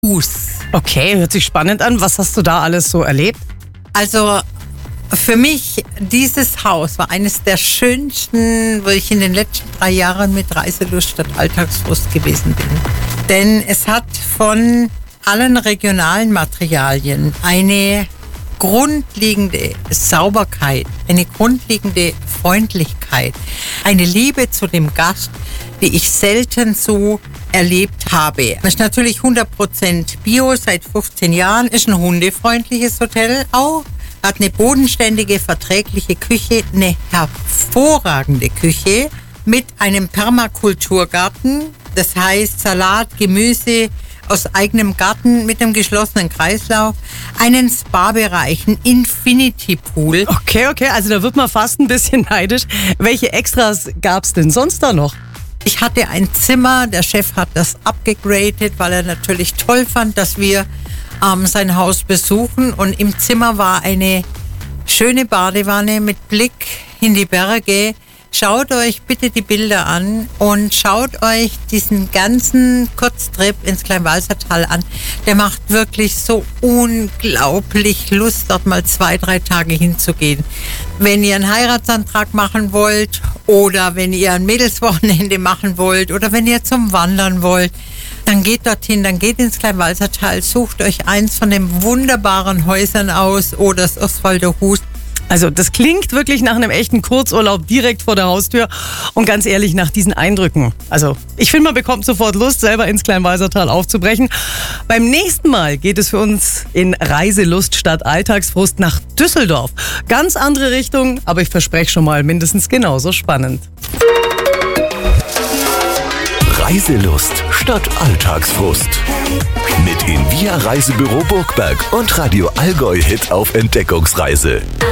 Hus. Okay, hört sich spannend an. Was hast du da alles so erlebt? Also für mich, dieses Haus war eines der schönsten, wo ich in den letzten 3 Jahren mit Reiselust statt Alltagsfrust gewesen bin. Denn es hat von allen regionalen Materialien eine grundlegende Sauberkeit, eine grundlegende Freundlichkeit, eine Liebe zu dem Gast, die ich selten so erlebt habe. Es ist natürlich 100% Bio seit 15 Jahren, ist ein hundefreundliches Hotel auch, hat eine bodenständige, verträgliche Küche, eine hervorragende Küche mit einem Permakulturgarten, das heißt Salat, Gemüse aus eigenem Garten mit einem geschlossenen Kreislauf, einen Spa-Bereich, einen Infinity-Pool. Okay, also da wird man fast ein bisschen neidisch. Welche Extras gab es denn sonst da noch? Ich hatte ein Zimmer, der Chef hat das abgegradet, weil er natürlich toll fand, dass wir sein Haus besuchen. Und im Zimmer war eine schöne Badewanne mit Blick in die Berge. Schaut euch bitte die Bilder an und schaut euch diesen ganzen Kurztrip ins Kleinwalsertal an. Der macht wirklich so unglaublich Lust, dort mal 2-3 Tage hinzugehen. Wenn ihr einen Heiratsantrag machen wollt oder wenn ihr ein Mädelswochenende machen wollt oder wenn ihr zum Wandern wollt, dann geht dorthin, dann geht ins Kleinwalsertal, sucht euch eins von den wunderbaren Häusern aus oder das Oswalder Hus. Also das klingt wirklich nach einem echten Kurzurlaub direkt vor der Haustür und ganz ehrlich nach diesen Eindrücken. Also ich finde, man bekommt sofort Lust, selber ins Kleinwalsertal aufzubrechen. Beim nächsten Mal geht es für uns in Reiselust statt Alltagsfrust nach Düsseldorf. Ganz andere Richtung, aber ich verspreche schon mal mindestens genauso spannend. Reiselust statt Alltagsfrust. Mit Invia Reisebüro Burgberg und Radio Allgäu Hit auf Entdeckungsreise.